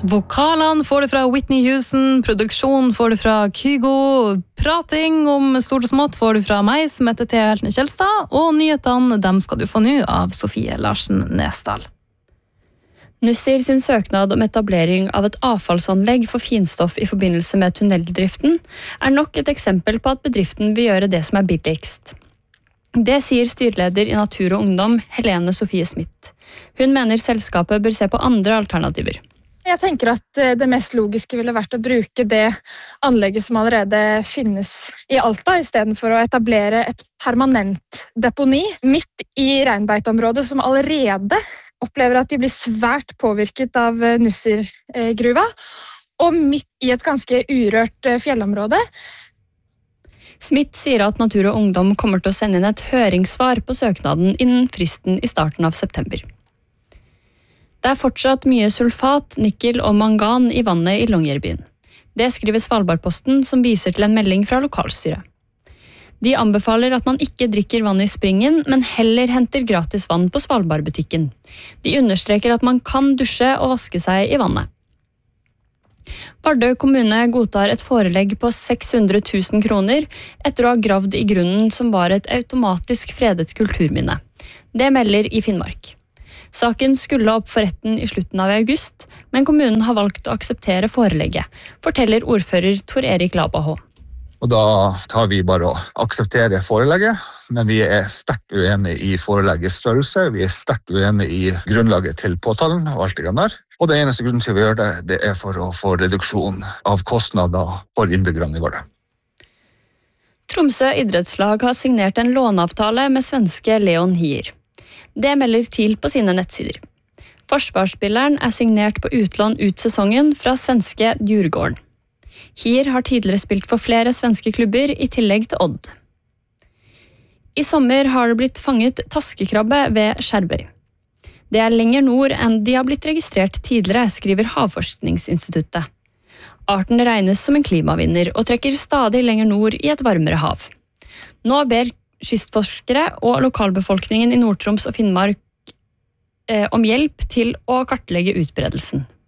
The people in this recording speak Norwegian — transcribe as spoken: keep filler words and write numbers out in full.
Vokalene får du fra Whitney Houston, produksjon får du fra Kygo, prating om stort og smått får du fra meg, som heter Thea Heltene Kjelstad, og nyhetene dem skal du få nå av Sofie Larsen Nesdal. Nussir sin søknad om etablering av et avfallsanlegg for finstoff i forbindelse med tunneldriften er nok et eksempel på at bedriften vil gjøre det som er billigst. Det sier styreleder i Natur og Ungdom, Helene Sofie Smith. Hun mener selskapet bør se på andre alternativer. Jeg tenker at det mest logiske ville vært å bruke det anlegget som allerede finnes i Alta, i stedet for å etablere et permanent deponi midt i reinbeiteområdet som allerede opplever at de blir svært påvirket av Nussir-gruva, og midt i et ganske urørt fjellområde. Smith sier at Natur og Ungdom kommer til å sende inn et høringssvar på søknaden innen fristen i starten av september. Det er fortsatt mye sulfat, nikkel og mangan i vannet i Longyearbyen. Det skriver Svalbardposten, som viser til en melding fra lokalstyret. De anbefaler at man ikke drikker vann i springen, men heller henter gratis vann på Svalbardbutikken. De understreker at man kan dusje og vaske seg i vannet. Vardø kommune godtar et forelegg på seks hundre tusen kroner etter å ha gravd i grunnen som var et automatisk fredet kulturminne. Det melder i Finnmark. Saken skulle opp for retten i slutten av august, men kommunen har valgt å akseptere forelegget, forteller ordfører Tor Erik Labahå. Og da tar vi bare å akseptere forelegget, men vi er sterkt uenige i foreleggets størrelse, vi er sterkt uenige i grunnlaget til påtalen og alt det der. Og det eneste grunnen til å gjøre det, det er for å få reduksjon av kostnader for innbyggerne i Vardø. Tromsø idrettslag har signert en låneavtale med svenske Leon Hier. Det melder TIL på sine nettsider. Forsvarsspilleren er signert på utlån ut sesongen fra svenske Djurgården. Hier har tidligere spilt for flere svenske klubber i tillegg til Odd. I sommer har det blitt fanget taskekrabbe ved Skjerbøy. Det er lenger nord enn de har blitt registrert tidligere, skriver Havforskningsinstituttet. Arten regnes som en klimavinner og trekker stadig lenger nord i et varmere hav. Nå ber kystforskere og lokalbefolkningen i Nord-Troms og Finnmark eh, om hjelp til å kartlegge utbredelsen.